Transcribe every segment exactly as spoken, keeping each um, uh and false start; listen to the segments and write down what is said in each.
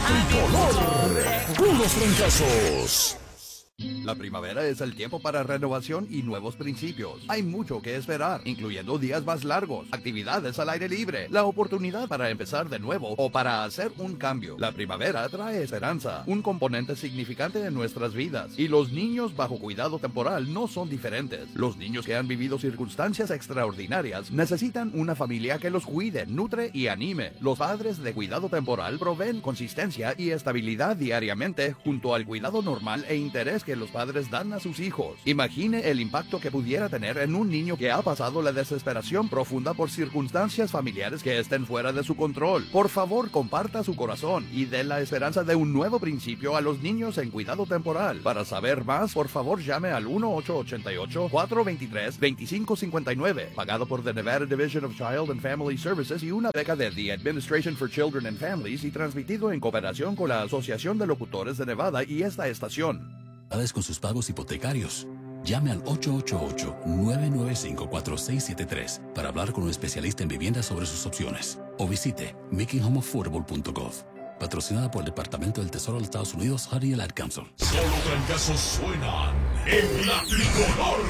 Tricolor, puros trancazos. La primavera es el tiempo para renovación y nuevos principios. Hay mucho que esperar, incluyendo días más largos, actividades al aire libre, la oportunidad para empezar de nuevo o para hacer un cambio. La primavera trae esperanza, un componente significante de nuestras vidas, y los niños bajo cuidado temporal no son diferentes. Los niños que han vivido circunstancias extraordinarias necesitan una familia que los cuide, nutre y anime. Los padres de cuidado temporal proveen consistencia y estabilidad diariamente junto al cuidado normal e interés que los padres dan a sus hijos. Imagine el impacto que pudiera tener en un niño que ha pasado la desesperación profunda por circunstancias familiares que estén fuera de su control. Por favor, comparta su corazón y dé la esperanza de un nuevo principio a los niños en cuidado temporal. Para saber más, por favor llame al uno ocho ocho ocho, cuatro dos tres, dos cinco cinco nueve, pagado por The Nevada Division of Child and Family Services y una beca de The Administration for Children and Families, y transmitido en cooperación con la Asociación de Locutores de Nevada y esta estación. Con sus pagos hipotecarios. Llame al ocho ocho ocho, nueve nueve cinco, cuatro seis siete tres para hablar con un especialista en vivienda sobre sus opciones. O visite making home affordable punto gov. Patrocinada por el Departamento del Tesoro de los Estados Unidos, Harry Ad Council. Solo trancazos suenan en la Tricolor.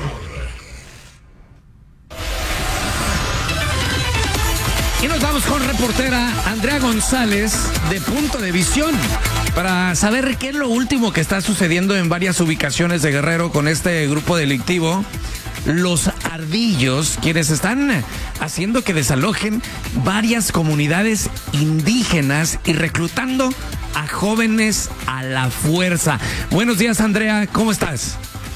Y nos vamos con reportera Andrea González de Punto de Visión para saber qué es lo último que está sucediendo en varias ubicaciones de Guerrero con este grupo delictivo, Los Ardillos, quienes están haciendo que desalojen varias comunidades indígenas y reclutando a jóvenes a la fuerza. Buenos días, Andrea, ¿cómo estás?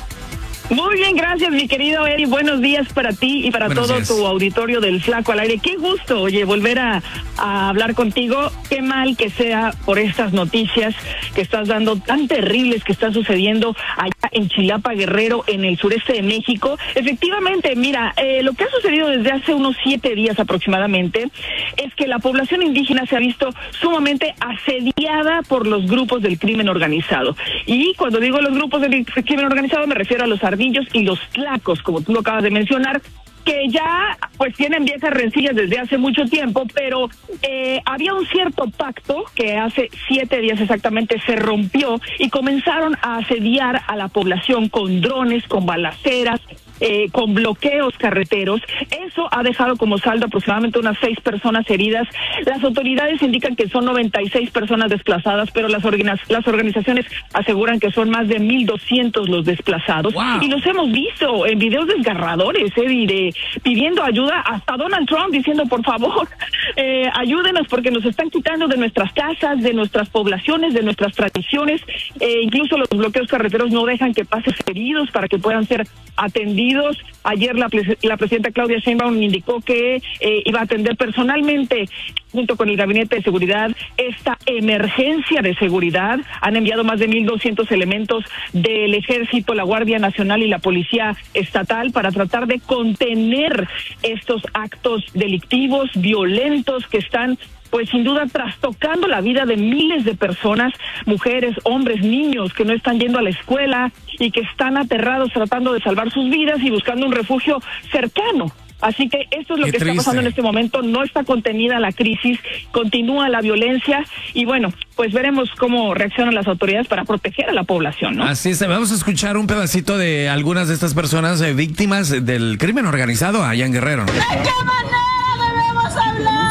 Muy bien, gracias, mi querido Eddie. Buenos días para ti y para Buenos todo días. Tu auditorio del Flaco al Aire. Qué gusto, oye, volver a, a hablar contigo. Qué mal que sea por estas noticias que estás dando, tan terribles que están sucediendo allá en Chilapa, Guerrero, en el sureste de México. Efectivamente, mira, eh, lo que ha sucedido desde hace unos siete días aproximadamente es que la población indígena se ha visto sumamente asediada por los grupos del crimen organizado. Y cuando digo los grupos del crimen organizado me refiero a los ardillos y los tlacos, como tú lo acabas de mencionar, que ya pues tienen viejas rencillas desde hace mucho tiempo, pero eh, había un cierto pacto que hace siete días exactamente se rompió y comenzaron a asediar a la población con drones, con balaceras, Eh, con bloqueos carreteros. Eso ha dejado como saldo aproximadamente unas seis personas heridas. Las autoridades indican que son noventa y seis personas desplazadas, pero las, organiz las organizaciones aseguran que son más de mil doscientos los desplazados. Wow. Y los hemos visto en videos desgarradores, Eddie, de, pidiendo ayuda, hasta Donald Trump diciendo, por favor, eh, ayúdenos porque nos están quitando de nuestras casas, de nuestras poblaciones, de nuestras tradiciones. Eh, incluso los bloqueos carreteros no dejan que pasen heridos para que puedan ser atendidos. Ayer la, la presidenta Claudia Sheinbaum indicó que eh, iba a atender personalmente, junto con el Gabinete de Seguridad, esta emergencia de seguridad. Han enviado más de mil doscientos elementos del Ejército, la Guardia Nacional y la Policía Estatal para tratar de contener estos actos delictivos, violentos, que están pues sin duda trastocando la vida de miles de personas, mujeres, hombres, niños que no están yendo a la escuela y que están aterrados tratando de salvar sus vidas y buscando un refugio cercano. Así que esto es lo Qué que triste. Está pasando en este momento. No está contenida la crisis, continúa la violencia y bueno, pues veremos cómo reaccionan las autoridades para proteger a la población, ¿no? Así es, vamos a escuchar un pedacito de algunas de estas personas eh, víctimas del crimen organizado allá en Guerrero. ¿De qué manera debemos hablar?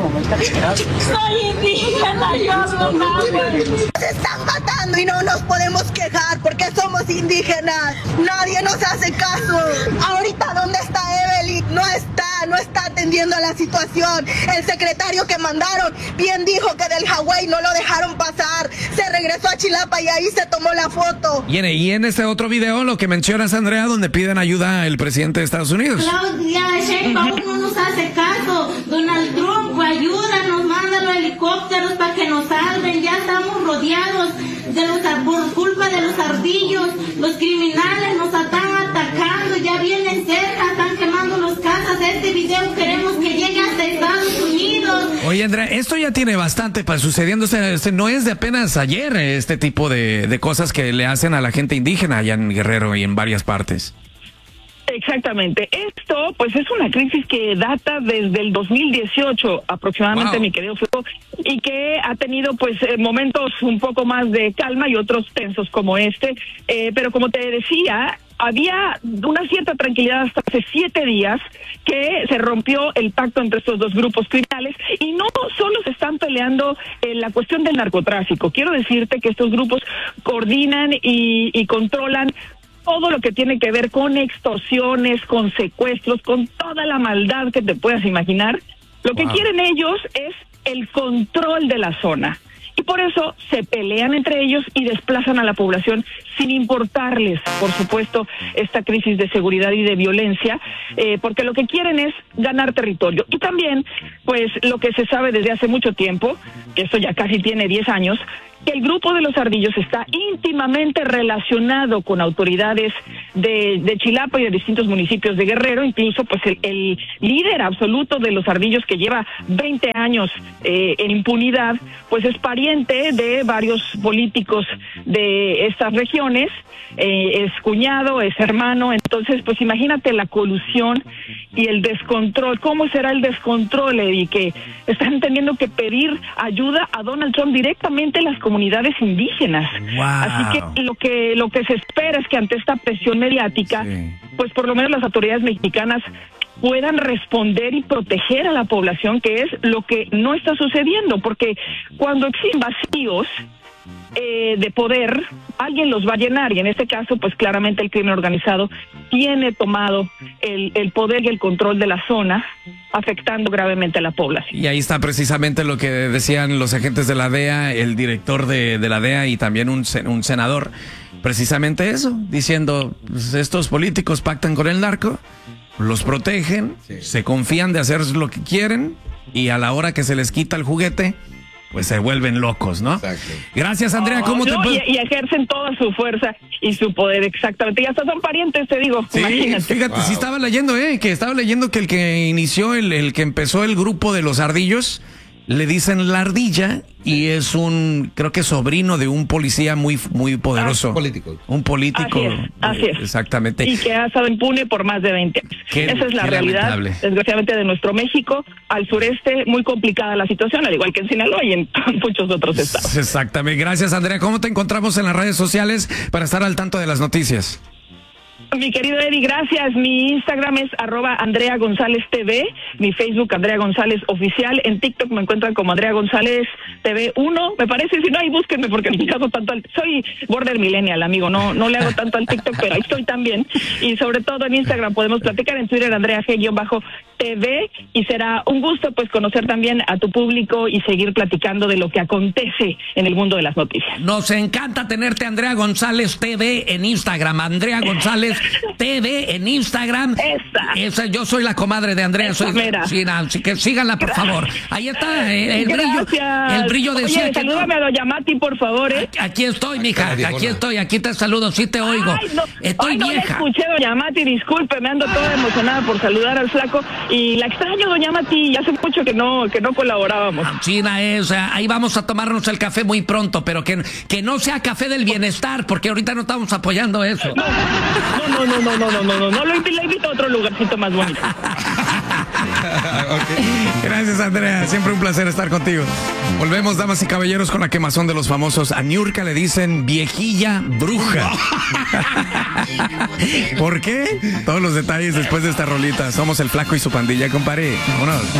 Soy indígena, yo no mames. Se están matando y no nos podemos quejar porque somos indígenas. Nadie nos hace caso. Ahorita, ¿dónde está Evelyn? No está, no está atendiendo a la situación. El secretario que mandaron bien dijo que del Hawái no lo dejaron pasar. Se regresó a Chilapa y ahí se tomó la foto. Y en, y en este otro video, lo que mencionas, Andrea, donde piden ayuda al presidente de Estados Unidos. Claudia Sheinbaum no nos hace caso. Donald Trump, ayúdanos, manda los helicópteros para que nos salven. Ya estamos rodeados de los, por culpa de los ardillos. Los criminales nos están atacando, ya vienen cerca, están quemando las casas. Este video queremos que llegue hasta Estados Unidos. Oye, Andrea, esto ya tiene bastante para sucediendo. Este, no es de apenas ayer este tipo de, de cosas que le hacen a la gente indígena allá en Guerrero y en varias partes. Exactamente. Esto, pues, es una crisis que data desde el dos mil dieciocho aproximadamente, wow. mi querido Flaco, y que ha tenido, pues, eh, momentos un poco más de calma y otros tensos como este. Eh, pero como te decía, había una cierta tranquilidad hasta hace siete días que se rompió el pacto entre estos dos grupos criminales y no solo se están peleando en la cuestión del narcotráfico. Quiero decirte que estos grupos coordinan y, y controlan todo lo que tiene que ver con extorsiones, con secuestros, con toda la maldad que te puedas imaginar. Lo que wow. quieren ellos es el control de la zona. Y por eso se pelean entre ellos y desplazan a la población sin importarles, por supuesto, esta crisis de seguridad y de violencia, eh, porque lo que quieren es ganar territorio. Y también, pues, lo que se sabe desde hace mucho tiempo, que esto ya casi tiene diez años, que el grupo de los Ardillos está íntimamente relacionado con autoridades de, de Chilapa y de distintos municipios de Guerrero. Incluso, pues, el, el líder absoluto de los Ardillos, que lleva veinte años eh, en impunidad, pues es pariente de varios políticos de estas regiones, eh, es cuñado, es hermano. Entonces, pues imagínate la colusión y el descontrol. ¿Cómo será el descontrol, Eddie? Que están teniendo que pedir ayuda a Donald Trump directamente en las comunidades indígenas. Wow. Así que lo que lo que se espera es que ante esta presión mediática, sí. pues por lo menos las autoridades mexicanas puedan responder y proteger a la población, que es lo que no está sucediendo, porque cuando existen vacíos eh, de poder, alguien los va a llenar, y en este caso, pues claramente el crimen organizado tiene tomado el, el poder y el control de la zona, afectando gravemente a la población. Y ahí está precisamente lo que decían los agentes de la D E A, el director de, de la D E A y también un, un senador, precisamente eso, diciendo, pues, estos políticos pactan con el narco, los protegen, sí. se confían de hacer lo que quieren y a la hora que se les quita el juguete, pues se vuelven locos, ¿no? Exacto. Gracias, Andrea. Oh, ¿Cómo no, te y, y ejercen toda su fuerza y su poder, exactamente. Y hasta son parientes, te digo. Sí, imagínate. Fíjate, wow. sí estaba leyendo, ¿eh? Que estaba leyendo que el que inició, el, el que empezó el grupo de los Ardillos, le dicen la Ardilla y es un, creo que sobrino de un policía muy muy poderoso. Ah, político. Un político. Así es, así es. Exactamente. Y que ha estado impune por más de veinte años. Qué, Esa es la realidad, lamentable. Desgraciadamente, de nuestro México. Al sureste, muy complicada la situación, al igual que en Sinaloa y en muchos otros estados. Exactamente. Gracias, Andrea. ¿Cómo te encontramos en las redes sociales para estar al tanto de las noticias? Mi querido Eddie, gracias. Mi Instagram es arroba Andrea González T V, mi Facebook Andrea González Oficial, en TikTok me encuentran como Andrea González T V uno, me parece, si no, ahí búsquenme porque no le hago tanto al... Soy border millennial, amigo, no no le hago tanto al TikTok, pero ahí estoy también. Y sobre todo en Instagram podemos platicar, en Twitter Andrea G-T V, y será un gusto pues conocer también a tu público y seguir platicando de lo que acontece en el mundo de las noticias. Nos encanta tenerte, Andrea González T V en Instagram, Andrea González T V en Instagram. Esa. Esa, yo soy la comadre de Andrea. Esa, soy, mira. Sí, así que síganla, por favor. Ahí está, eh, el Gracias. brillo. El brillo de Oye, salúdame no. a doña Mati, por favor, ¿eh? Aquí estoy, mija. Aquí estoy, aquí te saludo, sí te oigo. Ay, no, estoy ay, no vieja. No escuché, doña Mati, disculpe, me ando toda emocionada por saludar al flaco. Y la extraño, doña Mati, ya hace mucho que no, que no colaborábamos. China es, o sea, ahí vamos a tomarnos el café muy pronto, pero que, que no sea café del bienestar, porque ahorita no estamos apoyando eso. No, no, no, no, no, no, no, no, no, lo invito, lo invito a otro lugarcito más bonito. Okay. Gracias, Andrea, siempre un placer estar contigo. Volvemos, damas y caballeros, con la quemazón de los famosos. A Niurka le dicen viejilla bruja. ¿Por qué? Todos los detalles después de esta rolita. Somos el Flaco y su pandilla, compadre. Vámonos.